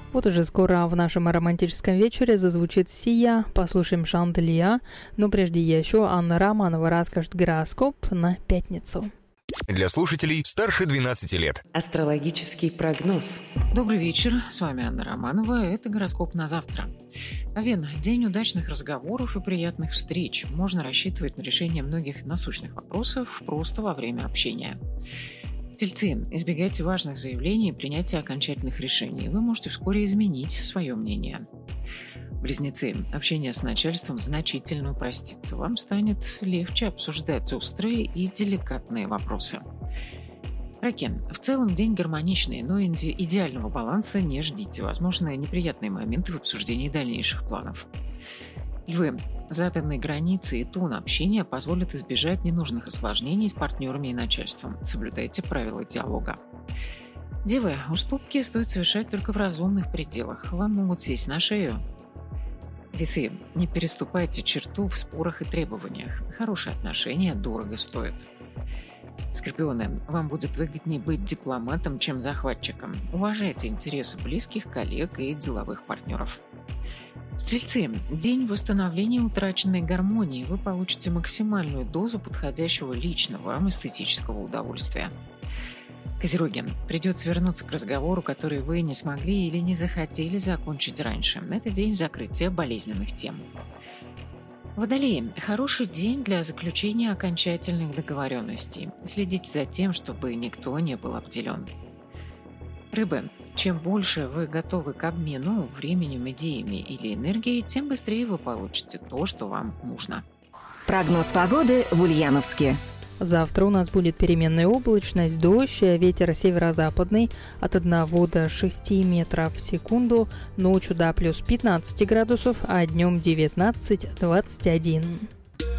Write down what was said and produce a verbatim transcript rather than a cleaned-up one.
Вот уже скоро в нашем романтическом вечере зазвучит «Сия», послушаем «Шанделия», но прежде еще Анна Романова расскажет гороскоп на пятницу. Для слушателей старше двенадцати лет. Астрологический прогноз. Добрый вечер, с вами Анна Романова, это гороскоп на завтра. Овен, день удачных разговоров и приятных встреч. Можно рассчитывать на решение многих насущных вопросов просто во время общения. Тельцы, избегайте важных заявлений и принятия окончательных решений. Вы можете вскоре изменить свое мнение. Близнецы, общение с начальством значительно упростится. Вам станет легче обсуждать острые и деликатные вопросы. Раки, в целом день гармоничный, но идеального баланса не ждите. Возможны неприятные моменты в обсуждении дальнейших планов. Львы, заданные границы и тон общения позволят избежать ненужных осложнений с партнерами и начальством. Соблюдайте правила диалога. Девы, уступки стоит совершать только в разумных пределах. Вам могут сесть на шею. Весы, не переступайте черту в спорах и требованиях. Хорошие отношения дорого стоят. Скорпионы, вам будет выгоднее быть дипломатом, чем захватчиком. Уважайте интересы близких, коллег и деловых партнеров. Стрельцы, день восстановления утраченной гармонии. Вы получите максимальную дозу подходящего личного вам эстетического удовольствия. Козероги, придется вернуться к разговору, который вы не смогли или не захотели закончить раньше. Это день закрытия болезненных тем. Водолеи, хороший день для заключения окончательных договоренностей. Следите за тем, чтобы никто не был обделен. Рыбы, чем больше вы готовы к обмену временем, идеями или энергией, тем быстрее вы получите то, что вам нужно. Прогноз погоды в Ульяновске. Завтра у нас будет переменная облачность, дождь, ветер северо-западный от одного до шести метров в секунду, ночью до плюс пятнадцать градусов, а днем девятнадцать-двадцать один.